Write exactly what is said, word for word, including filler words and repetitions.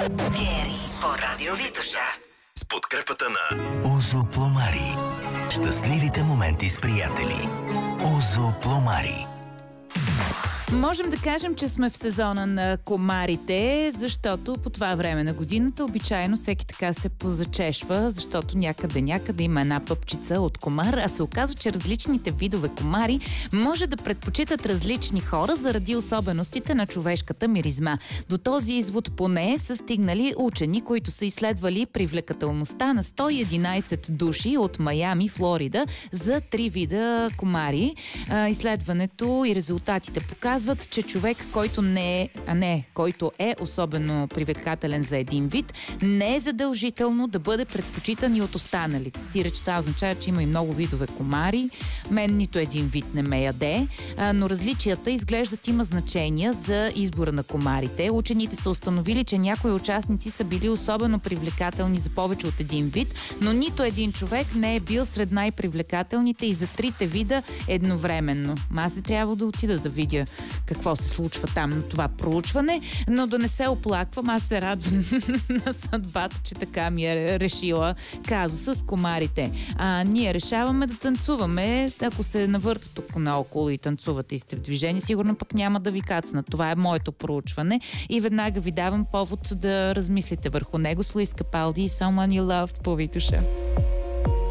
Гери по Радио Витоша. С подкрепата на Озо Пломари. Щастливите моменти с приятели. Озо Пломари. Можем да кажем, че сме в сезона на комарите, защото по това време на годината обичайно всеки така се позачешва, защото някъде някъде има една пъпчица от комар, а се оказва, че различните видове комари може да предпочитат различни хора заради особеностите на човешката миризма. До този извод поне са стигнали учени, които са изследвали привлекателността на сто и единайсет души от Майами, Флорида, за три вида комари. Изследването и резултатите показват, че човек, който не е, а не, който е особено привлекателен за един вид, не е задължително да бъде предпочитан и от останалите. Сиреч това означава, че има и много видове комари. Мен нито един вид не ме яде, а, но различията изглеждат има значения за избора на комарите. Учените са установили, че някои участници са били особено привлекателни за повече от един вид, но нито един човек не е бил сред най-привлекателните и за трите вида едновременно. Аз е трябва да отида да видя какво се случва там на това проучване, но да не се оплаквам, аз се радвам на съдбата, че така ми е решила казуса с комарите. А ние решаваме да танцуваме, ако се навъртат тук наоколо и танцувате и сте в движение, сигурно пък няма да ви кацнат. Това е моето проучване и веднага ви давам повод да размислите върху него с Луис Капалди и Someone You Loved по Витоша.